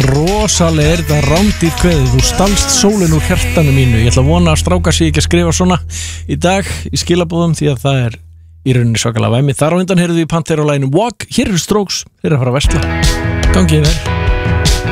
rosalega þetta rándýrt kveðið. Þú stalst sólin úr hjartanu mínu. Ég ætla að vona að strákar sig ekki að skrifa svona í dag í skilabóðum því að það í rauninni svakalega væmi. Þar á undan heyrðu við í Pantera á laginu Walk. Hér eru Strokes, þeir eru að fara að versla. Gangið þér.